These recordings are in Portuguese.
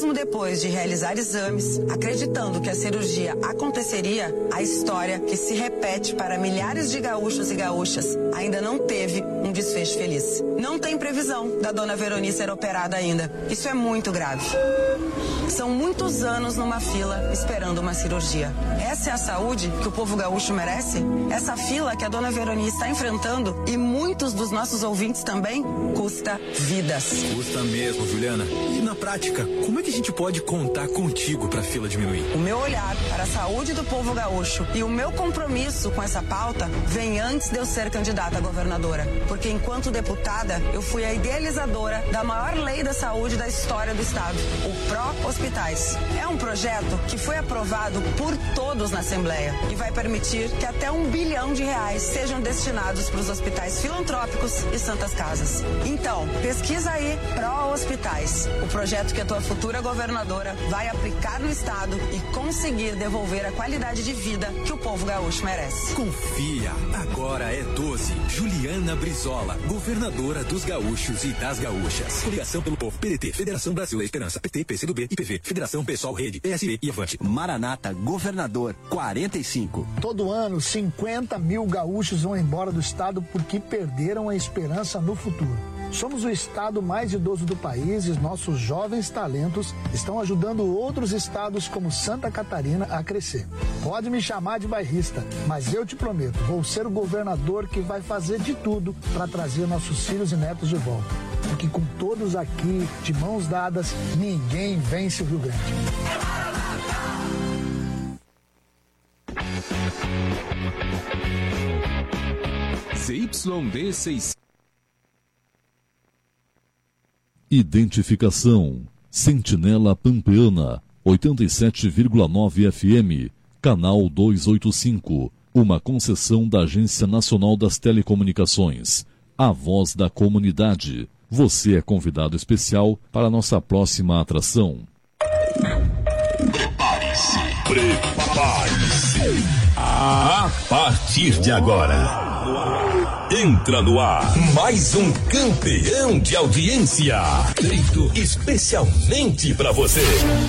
mesmo depois de realizar exames, acreditando que a cirurgia aconteceria, a história que se repete para milhares de gaúchos e gaúchas ainda não teve um desfecho feliz. Não tem previsão da dona Veronice ser operada ainda. Isso é muito grave. São muitos anos numa fila esperando uma cirurgia. Essa é a saúde que o povo gaúcho merece? Essa fila que a dona Veronice está enfrentando, e muitos dos nossos ouvintes também, custa vidas. Custa mesmo, Juliana. E na prática, como é que a gente pode contar contigo para a fila diminuir? O meu olhar para a saúde do povo gaúcho e o meu compromisso com essa pauta vem antes de eu ser candidata a governadora. Porque enquanto deputada, eu fui a idealizadora da maior lei da saúde da história do estado, o Pró-Hospitais. É um projeto que foi aprovado por todos na Assembleia e vai permitir que até R$1 bilhão sejam destinados para os hospitais filantrópicos e santas casas. Então, pesquisa aí Pró-Hospitais, o projeto que a tua futura governadora vai aplicar no estado e conseguir devolver a qualidade de vida que o povo gaúcho merece. Confia, agora é 12. Juliana Brizola, governadora dos gaúchos e das gaúchas. Coligação pelo Povo, PDT, Federação Brasil da Esperança, PT, PCdoB, IPV, Federação Pessoal, Rede, PSB e Avante. Maranata, governador, 45. Todo ano, 50 mil gaúchos vão embora do estado porque perderam a esperança no futuro. Somos o estado mais idoso do país e nossos jovens talentos estão ajudando outros estados como Santa Catarina a crescer. Pode me chamar de bairrista, mas eu te prometo, vou ser o governador que vai fazer de tudo para trazer nossos filhos e netos de volta. Porque com todos aqui, de mãos dadas, ninguém vence o Rio Grande. ZYD 6. Identificação: Sentinela Pampeana, 87,9 FM, canal 285, uma concessão da Agência Nacional das Telecomunicações. A voz da comunidade. Você é convidado especial para a nossa próxima atração. Prepare-se. A partir de agora, entra no ar mais um campeão de audiência, feito especialmente para você.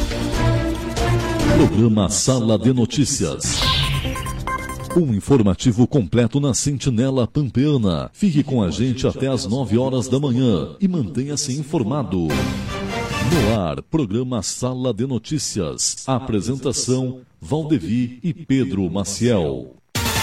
Programa Sala de Notícias. Um informativo completo na Sentinela Pampeana. Fique com a gente até às 9 horas da manhã e mantenha-se informado. No ar, programa Sala de Notícias. Apresentação: Valdevi e Pedro Maciel.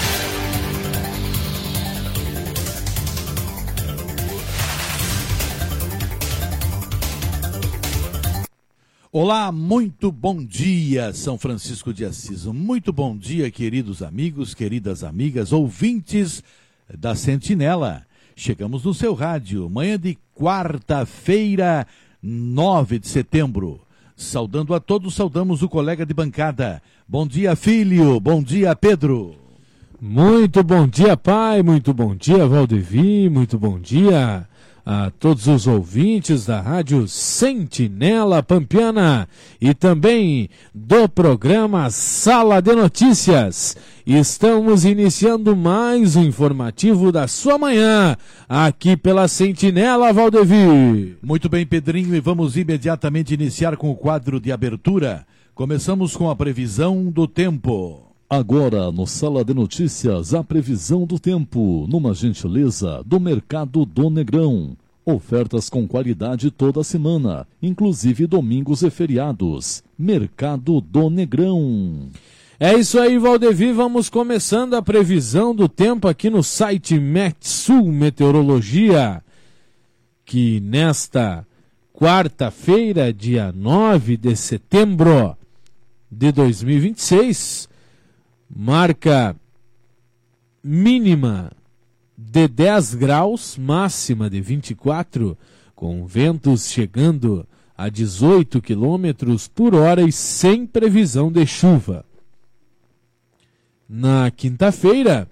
Olá, muito bom dia, São Francisco de Assis. Muito bom dia, queridos amigos, queridas amigas, ouvintes da Sentinela. Chegamos no seu rádio, manhã de quarta-feira, 9 de setembro. Saudando a todos, saudamos o colega de bancada. Bom dia, filho. Bom dia, Pedro. Muito bom dia, pai. Muito bom dia, Valdevi. Muito bom dia a todos os ouvintes da Rádio Sentinela Pampeana e também do programa Sala de Notícias. Estamos iniciando mais um informativo da sua manhã, aqui pela Sentinela, Valdevi. Muito bem, Pedrinho, e vamos imediatamente iniciar com o quadro de abertura. Começamos com a previsão do tempo. Agora, no Sala de Notícias, a previsão do tempo, numa gentileza do Mercado do Negrão. Ofertas com qualidade toda semana, inclusive domingos e feriados. Mercado do Negrão. É isso aí, Valdevi, vamos começando a previsão do tempo aqui no site Metsul Meteorologia, que nesta quarta-feira, dia 9 de setembro de 2026, marca mínima de 10 graus, máxima de 24, com ventos chegando a 18 quilômetros por hora e sem previsão de chuva. Na quinta-feira,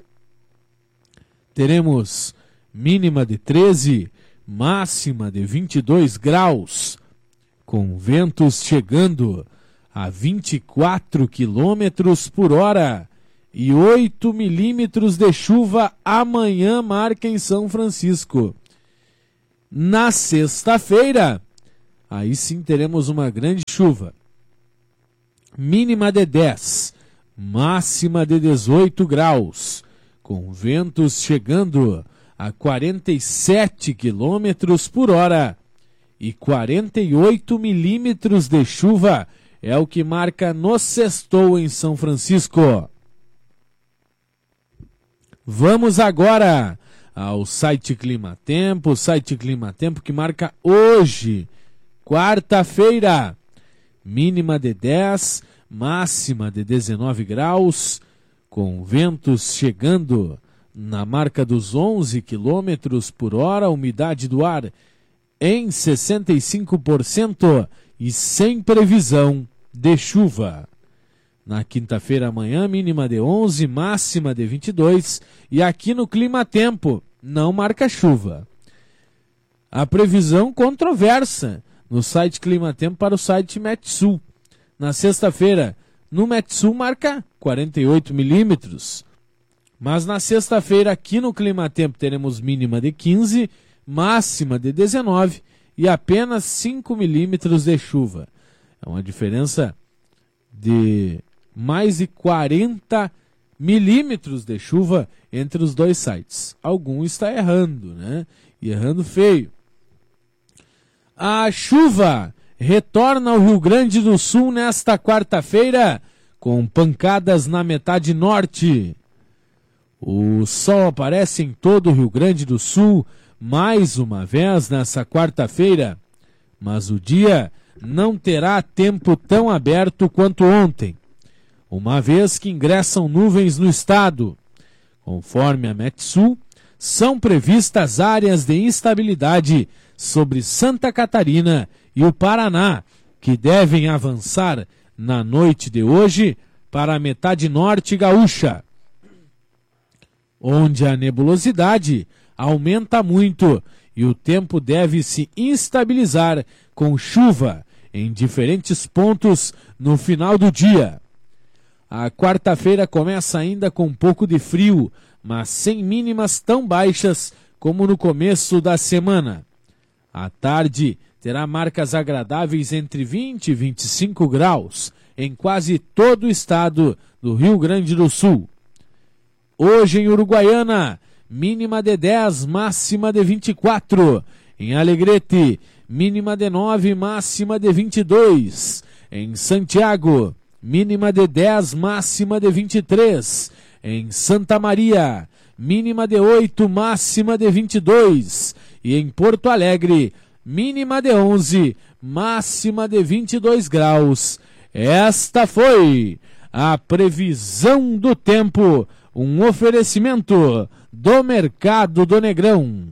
teremos mínima de 13, máxima de 22 graus, com ventos chegando a 24 quilômetros por hora e 8 milímetros de chuva amanhã, marca em São Francisco. Na sexta-feira, aí sim teremos uma grande chuva. Mínima de 10, máxima de 18 graus, com ventos chegando a 47 quilômetros por hora e 48 milímetros de chuva é o que marca no sextou em São Francisco. Vamos agora ao site Climatempo, o site Climatempo que marca hoje, quarta-feira, mínima de 10, máxima de 19 graus, com ventos chegando na marca dos 11 quilômetros por hora, umidade do ar em 65% e sem previsão de chuva. Na quinta-feira amanhã, mínima de 11, máxima de 22, e aqui no Climatempo não marca chuva. A previsão controversa no site Climatempo para o site Metsul. Na sexta-feira, no Metsul marca 48 milímetros. Mas na sexta-feira, aqui no Climatempo, teremos mínima de 15, máxima de 19 e apenas 5 milímetros de chuva. É uma diferença de mais de 40 milímetros de chuva entre os dois sites. Algum está errando, né? E errando feio. A chuva retorna ao Rio Grande do Sul nesta quarta-feira, com pancadas na metade norte. O sol aparece em todo o Rio Grande do Sul mais uma vez nessa quarta-feira, mas o dia não terá tempo tão aberto quanto ontem, uma vez que ingressam nuvens no estado. Conforme a Metsul, são previstas áreas de instabilidade sobre Santa Catarina e o Paraná, que devem avançar na noite de hoje para a metade norte gaúcha, onde a nebulosidade aumenta muito e o tempo deve se instabilizar com chuva em diferentes pontos no final do dia. A quarta-feira começa ainda com um pouco de frio, mas sem mínimas tão baixas como no começo da semana. À tarde terá marcas agradáveis entre 20 e 25 graus em quase todo o estado do Rio Grande do Sul. Hoje em Uruguaiana, mínima de 10, máxima de 24. Em Alegrete, mínima de 9, máxima de 22. Em Santiago, mínima de 10, máxima de 23. Em Santa Maria, mínima de 8, máxima de 22. E em Porto Alegre, mínima de 11, máxima de 22 graus. Esta foi a previsão do tempo, um oferecimento do Mercado do Negrão.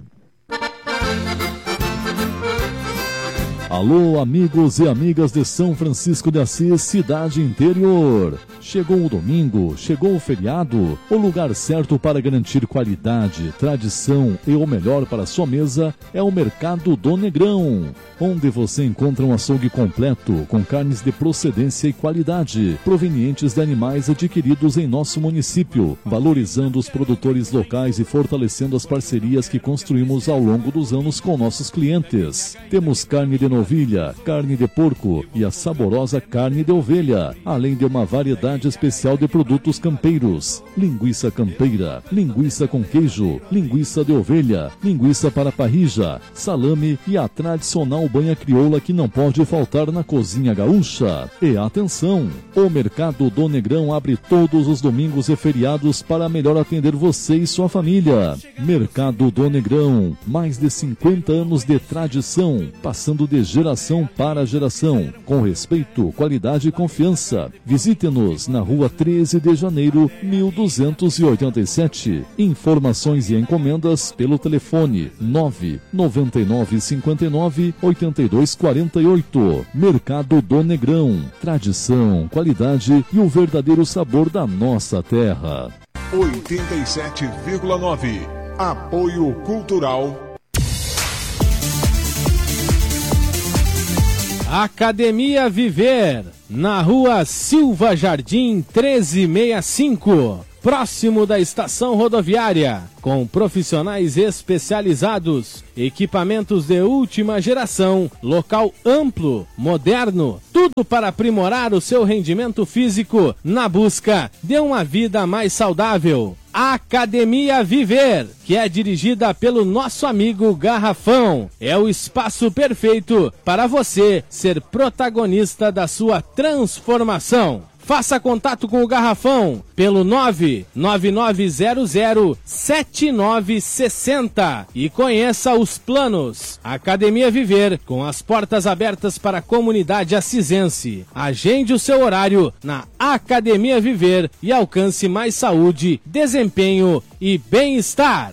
Alô, amigos e amigas de São Francisco de Assis, cidade interior. Chegou o domingo, chegou o feriado, o lugar certo para garantir qualidade, tradição e o melhor para a sua mesa é o Mercado do Negrão, onde você encontra um açougue completo, com carnes de procedência e qualidade, provenientes de animais adquiridos em nosso município, valorizando os produtores locais e fortalecendo as parcerias que construímos ao longo dos anos com nossos clientes. Temos carne de novilha, carne de porco e a saborosa carne de ovelha, além de uma variedade especial de produtos campeiros, linguiça campeira, linguiça com queijo, linguiça de ovelha, linguiça para parrija, salame e a tradicional banha crioula que não pode faltar na cozinha gaúcha. E atenção, o Mercado do Negrão abre todos os domingos e feriados para melhor atender você e sua família. Mercado do Negrão, mais de 50 anos de tradição, passando de geração para geração, com respeito, qualidade e confiança. Visite-nos na rua 13 de janeiro, 1287. Informações e encomendas pelo telefone 999598248. Mercado do Negrão, tradição, qualidade e o verdadeiro sabor da nossa terra. 87,9. Apoio Cultural. Academia Viver, na rua Silva Jardim 1365. próximo da estação rodoviária, com profissionais especializados, equipamentos de última geração, local amplo, moderno, tudo para aprimorar o seu rendimento físico na busca de uma vida mais saudável. Academia Viver, que é dirigida pelo nosso amigo Garrafão, é o espaço perfeito para você ser protagonista da sua transformação. Faça contato com o Garrafão pelo 999007960 e conheça os planos. Academia Viver, com as portas abertas para a comunidade acisense. Agende o seu horário na Academia Viver e alcance mais saúde, desempenho e bem-estar.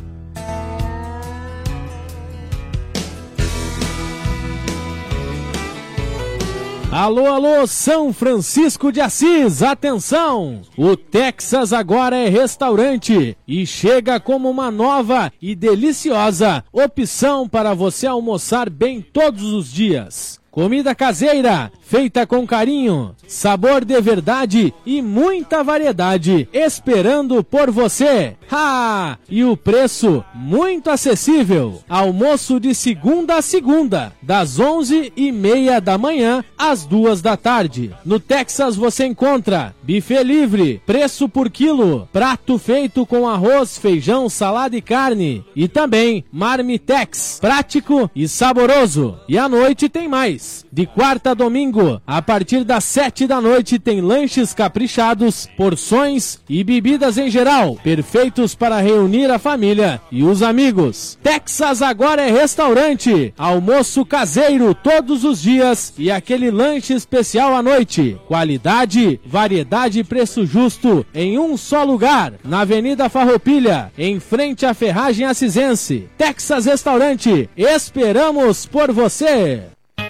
Alô, alô, São Francisco de Assis, atenção! O Texas agora é restaurante e chega como uma nova e deliciosa opção para você almoçar bem todos os dias. Comida caseira, feita com carinho, sabor de verdade e muita variedade, esperando por você. E o preço muito acessível. Almoço de segunda a segunda, das 11h30 da manhã às 2 da tarde. No Texas você encontra buffet livre, preço por quilo, prato feito com arroz, feijão, salada e carne. E também Marmitex, prático e saboroso. E à noite tem mais. De quarta a domingo, a partir das 7 da noite tem lanches caprichados, porções e bebidas em geral, perfeitos para reunir a família e os amigos. Texas agora é restaurante, almoço caseiro todos os dias e aquele lanche especial à noite. Qualidade, variedade e preço justo em um só lugar, na Avenida Farroupilha, em frente à Ferragem Acisense. Texas Restaurante, esperamos por você!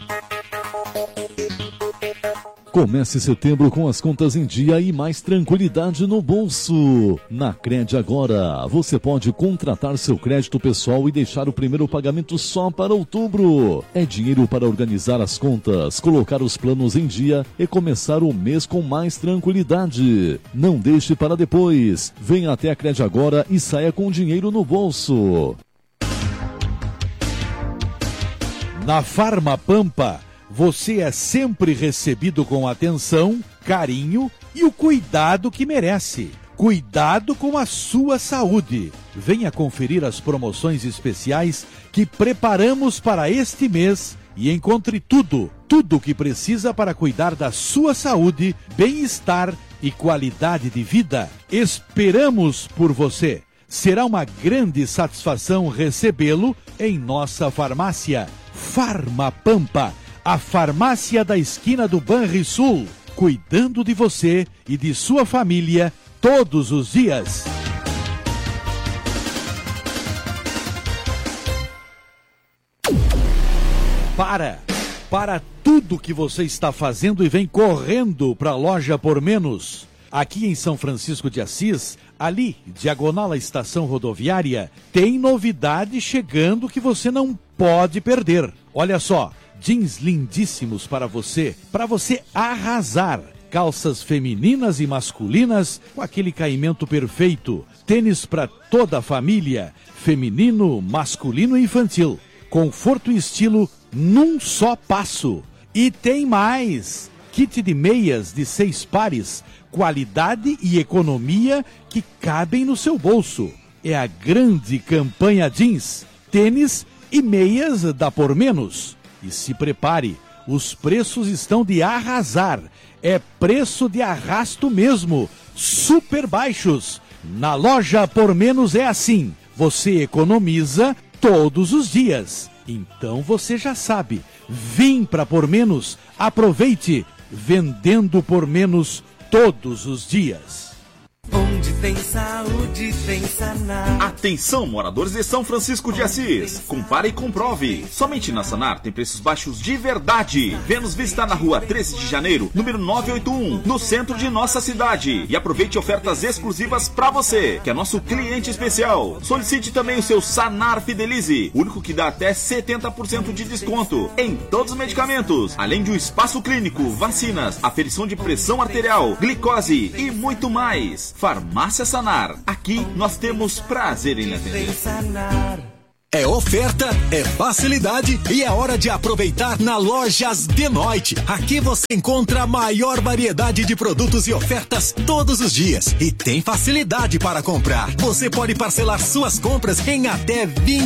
Comece setembro com as contas em dia e mais tranquilidade no bolso. Na Cred Agora, você pode contratar seu crédito pessoal e deixar o primeiro pagamento só para outubro. É dinheiro para organizar as contas, colocar os planos em dia e começar o mês com mais tranquilidade. Não deixe para depois. Venha até a Cred Agora e saia com dinheiro no bolso. Na Farma Pampa, você é sempre recebido com atenção, carinho e o cuidado que merece. Cuidado com a sua saúde. Venha conferir as promoções especiais que preparamos para este mês e encontre tudo o que precisa para cuidar da sua saúde, bem-estar e qualidade de vida. Esperamos por você. Será uma grande satisfação recebê-lo em nossa farmácia. Farma Pampa, a farmácia da esquina do Banrisul, cuidando de você e de sua família todos os dias. Para tudo que você está fazendo e vem correndo para a Loja Por Menos. Aqui em São Francisco de Assis, ali, diagonal à estação rodoviária, tem novidade chegando que você não pode perder. Olha só, jeans lindíssimos para você arrasar. Calças femininas e masculinas com aquele caimento perfeito. Tênis para toda a família, feminino, masculino e infantil. Conforto e estilo num só passo. E tem mais! Kit de meias de 6 pares, qualidade e economia que cabem no seu bolso. É a grande campanha jeans, tênis e meias da Por Menos. E se prepare, os preços estão de arrasar. É preço de arrasto mesmo, super baixos. Na Loja Por Menos é assim, você economiza todos os dias. Então você já sabe, vim para Por Menos, aproveite, vendendo por menos todos os dias. Onde tem saúde acredita em Sanar. Atenção, moradores de São Francisco de Assis. Compare e comprove. Somente na Sanar tem preços baixos de verdade. Venha nos visitar na rua 13 de janeiro, número 981, no centro de nossa cidade. E aproveite ofertas exclusivas para você, que é nosso cliente especial. Solicite também o seu Sanar Fidelize, o único que dá até 70% de desconto em todos os medicamentos, além de um espaço clínico, vacinas, aferição de pressão arterial, glicose e muito mais. Farmácia Sanar. Aqui nós temos prazer em atender. É oferta, é facilidade e é hora de aproveitar na Lojas de Noite. Aqui você encontra a maior variedade de produtos e ofertas todos os dias. E tem facilidade para comprar. Você pode parcelar suas compras em até 20